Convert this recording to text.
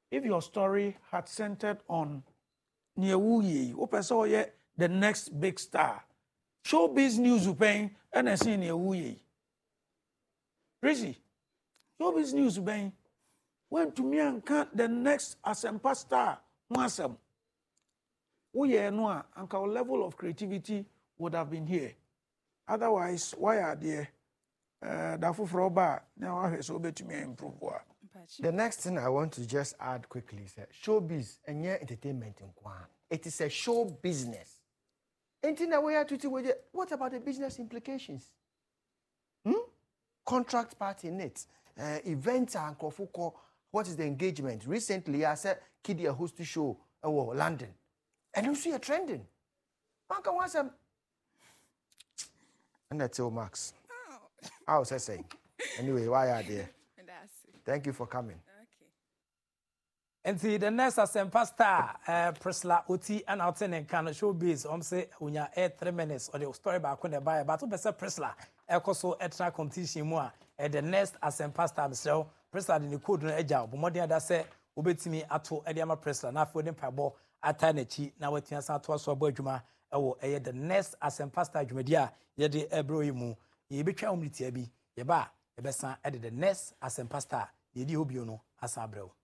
if your story had centered on Niewuye, Opeso the next big star, showbiz news upaying and I see Niewuye. Rizzy, showbiz news upaying went to me and count the next Asempa star, Mwasem. We no and our level of creativity would have been here. Otherwise, why are there? Dafu Froba, now I so to me improve. The next thing I want to just add quickly is showbiz and entertainment in Kwan. It is a show business. What about the business implications? Contract part in it. Events and Kofuko. What is the engagement? Recently, I said Kiddy a host show in London. And you see a trending. Manka wants them. And that's all, Max. I was saying. Anyway, why are they? Thank you for coming. Okay. And see the next Asempa star, Priscilla Oti and Alton and Kano showbiz. Say when you 3 minutes or the story back when they buy, but to Priscilla, also extra competition more. The next Asempa star, Mr. Priscilla the code no eja, but more than that say obetimi ato Ediama Priscilla na for them pabo atanechi na wetin san to so abadwuma ewo the next Asempa star dwumedia ye de ebro yi mu ye betwa umritia bi ye ba ye besan the next Asempa star ye di obio no asa abrew.